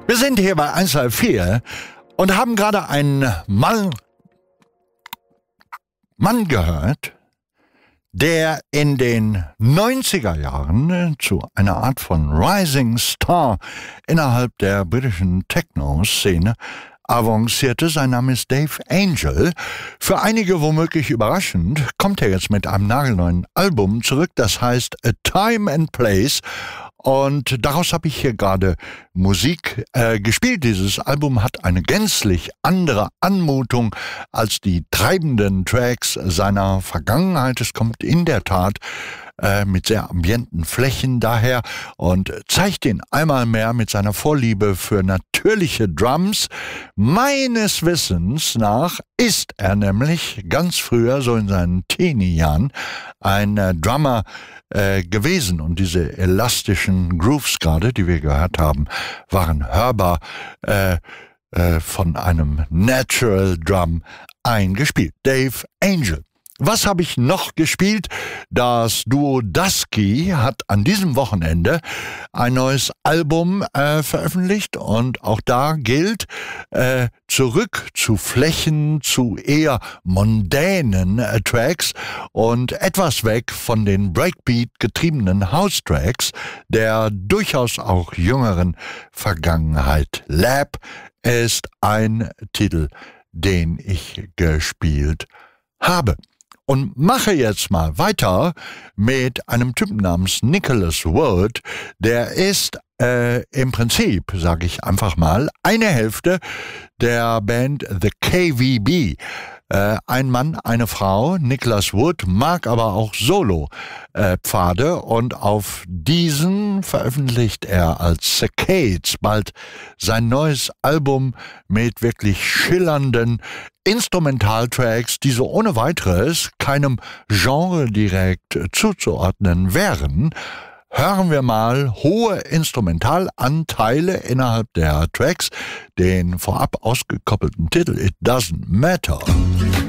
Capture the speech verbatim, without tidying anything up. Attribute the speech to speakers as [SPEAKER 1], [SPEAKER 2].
[SPEAKER 1] Wir sind hier bei eins zwei vier und haben gerade einen Mann, Mann gehört, der in den neunziger Jahren zu einer Art von Rising Star innerhalb der britischen Techno-Szene avancierte. Sein Name ist Dave Angel. Für einige womöglich überraschend kommt er jetzt mit einem nagelneuen Album zurück, das heißt A Time and Place. Und daraus habe ich hier gerade Musik äh, gespielt. Dieses Album hat eine gänzlich andere Anmutung als die treibenden Tracks seiner Vergangenheit. Es kommt in der Tat äh, mit sehr ambienten Flächen daher und zeigt ihn einmal mehr mit seiner Vorliebe für natürliche Drums. Meines Wissens nach ist er nämlich ganz früher, so in seinen Teenie-Jahren, ein äh, Drummer Äh, gewesen, und diese elastischen Grooves gerade, die wir gehört haben, waren hörbar äh, äh, von einem Natural Drum eingespielt. Dave Angel. Was habe ich noch gespielt? Das Duo Dusky hat an diesem Wochenende ein neues Album äh, veröffentlicht, und auch da gilt, äh, zurück zu Flächen, zu eher mondänen äh, Tracks und etwas weg von den Breakbeat-getriebenen House-Tracks der durchaus auch jüngeren Vergangenheit. Lab ist ein Titel, den ich gespielt habe. Und mache jetzt mal weiter mit einem Typen namens Nicholas Wood. Der ist äh, im Prinzip, sage ich einfach mal, eine Hälfte der Band The K V B. Äh, ein Mann, eine Frau. Nicholas Wood mag aber auch Solo-Pfade, äh, und auf diesen veröffentlicht er als Saccades bald sein neues Album mit wirklich schillernden Instrumentaltracks, die so ohne weiteres keinem Genre direkt zuzuordnen wären. Hören wir mal hohe Instrumentalanteile innerhalb der Tracks, den vorab ausgekoppelten Titel It Doesn't Matter.